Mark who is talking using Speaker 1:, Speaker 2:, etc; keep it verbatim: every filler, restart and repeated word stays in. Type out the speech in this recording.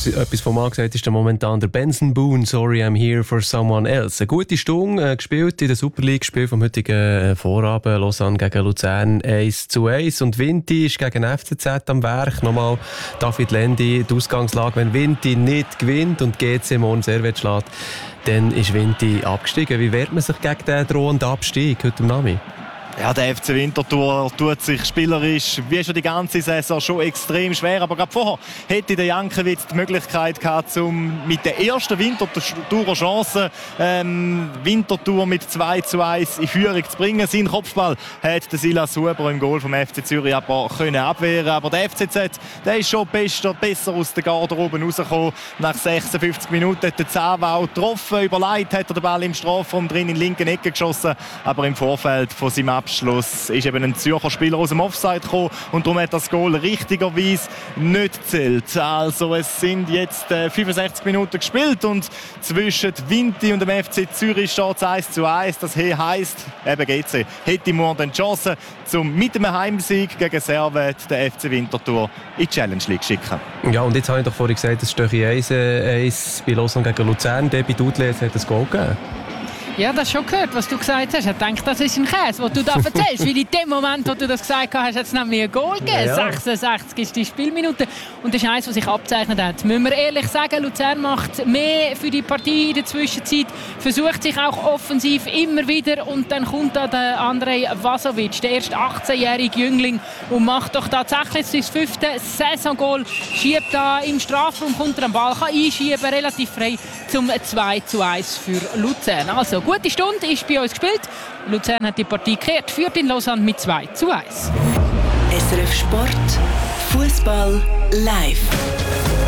Speaker 1: etwas vom Mann gesagt, ist der momentan der Benson Boone, «Sorry, I'm here for someone else». Eine gute Stunde äh, gespielt in der Super League, Spiel vom heutigen äh, Vorabend, Lausanne gegen Luzern eins zu eins. Und Vinti ist gegen F C Z am Werk. Nochmal David Lendi, die Ausgangslage, wenn Vinti nicht gewinnt und G C morgen Servet schlägt, dann ist Vinti abgestiegen. Wie wehrt man sich gegen den drohenden Abstieg heute am Nachmittag?
Speaker 2: Ja, der F C Winterthur tut sich spielerisch wie schon die ganze Saison schon extrem schwer. Aber gerade vorher hätte der Jankiewicz die Möglichkeit gehabt, um mit der ersten Winterthurer Chance ähm, Winterthur mit zwei zu eins in Führung zu bringen. Sein Kopfball hat der Silas Huber im Goal vom F C Zürich aber können abwehren. Aber der F C Z, der ist schon besser, besser aus der Garderobe rausgekommen. Nach sechsundfünfzig Minuten hat der Zawau getroffen. Überlegt hat er den Ball im Strafraum drin in linken Ecke geschossen. Aber im Vorfeld von seinem Abschluss ist eben ein Zürcher Spieler aus dem Offside gekommen und darum hat das Goal richtigerweise nicht gezählt. Also es sind jetzt äh, fünfundsechzig Minuten gespielt und zwischen Vinti und dem F C Zürich steht es eins zu eins. Das heisst, eben G C hätte morgen die Chance, um mit einem Heimsieg gegen Servet den F C Winterthur in die Challenge League zu schicken.
Speaker 1: Ja, und jetzt habe ich doch vorhin gesagt, es stehe eins eins bei Lausanne gegen Luzern. Der bei Dudley hat das Goal gegeben.
Speaker 3: Ja, das schon gehört, was du gesagt hast. Ich denke, das ist ein Käse, den du da erzählst. Weil in dem Moment, wo du das gesagt hast, hat es nämlich ein Goal gegeben. Ja. sechsundsechzig ist die Spielminute. Und das ist eines, was sich abzeichnet hat. Müssen wir ehrlich sagen, Luzern macht mehr für die Partie in der Zwischenzeit. Versucht sich auch offensiv immer wieder. Und dann kommt da der Andrej Vasovic, der erst achtzehnjährige Jüngling, und macht doch tatsächlich sein fünftes Saisongoal. Schiebt da im Strafraum, kommt er am Ball, kann einschieben, relativ frei zum zwei zu eins für Luzern. Also, gute Stunde ist bei uns gespielt. Luzern hat die Partie gekehrt, führt in Lausanne mit zwei zu eins.
Speaker 4: S R F Sport, Fußball live.